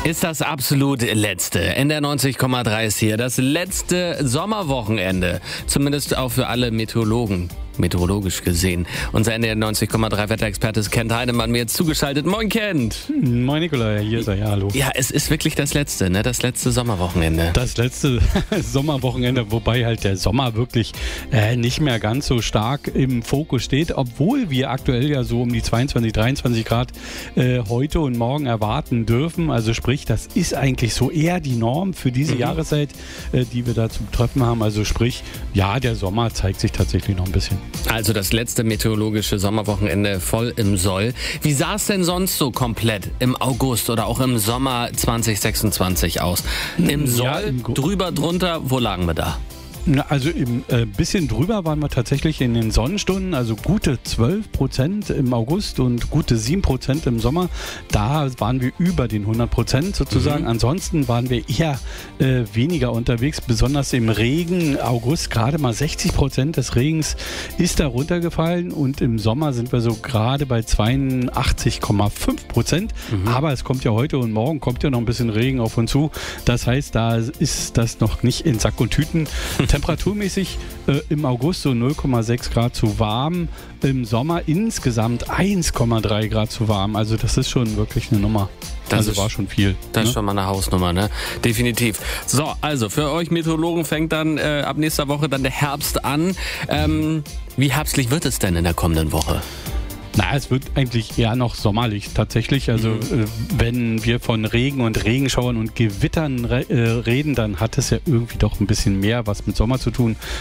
ist das absolut letzte. NDR 90,3 ist hier. Das letzte Sommerwochenende. Zumindest auch für alle Meteorologen. Meteorologisch gesehen. Unser NDR 90,3 Wetterexperte ist Kent Heidemann mir jetzt zugeschaltet. Moin Kent! Moin Nikolai, hier ist er, ja, hallo. Ja, es ist wirklich das letzte, ne? Das letzte Sommerwochenende. Das letzte Sommerwochenende, wobei halt der Sommer wirklich nicht mehr ganz so stark im Fokus steht, obwohl wir aktuell ja so um die 22, 23 Grad heute und morgen erwarten dürfen. Also sprich, das ist eigentlich so eher die Norm für diese Jahreszeit, die wir da zu treffen haben. Also sprich, ja, der Sommer zeigt sich tatsächlich noch ein bisschen. Also das letzte meteorologische Sommerwochenende voll im Soll. Wie sah es denn sonst so komplett im August oder auch im Sommer 2026 aus? Im Soll, ja, drüber, drunter, wo lagen wir da? Also ein bisschen drüber waren wir tatsächlich in den Sonnenstunden, also gute 12% im August und gute 7% im Sommer. Da waren wir über den 100% sozusagen. Ansonsten waren wir eher weniger unterwegs, besonders im Regen. August gerade mal 60% des Regens ist da runtergefallen und im Sommer sind wir so gerade bei 82,5%. Aber es kommt ja heute und morgen kommt ja noch ein bisschen Regen auf uns zu. Das heißt, da ist das noch nicht in Sack und Tüten. Temperaturmäßig im August so 0,6 Grad zu warm, im Sommer insgesamt 1,3 Grad zu warm. Also das ist schon wirklich eine Nummer. War schon viel. Das ist schon mal eine Hausnummer, ne? Definitiv. So, also für euch Meteorologen fängt dann ab nächster Woche dann der Herbst an. Wie herbstlich wird es denn in der kommenden Woche? Na, es wird eigentlich eher noch sommerlich tatsächlich. Also wenn wir von Regen und Regenschauern und Gewittern reden, dann hat es ja irgendwie doch ein bisschen mehr was mit Sommer zu tun.